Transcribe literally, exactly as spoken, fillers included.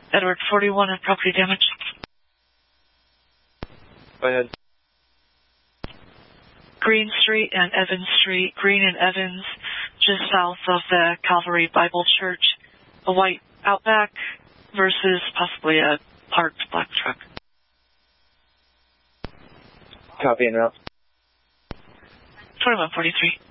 Edward forty-one and property damage. Go ahead. Green Street and Evans Street. Green and Evans, just south of the Calvary Bible Church. A white Outback versus possibly a parked black truck. Copy en route. twenty-one forty-three.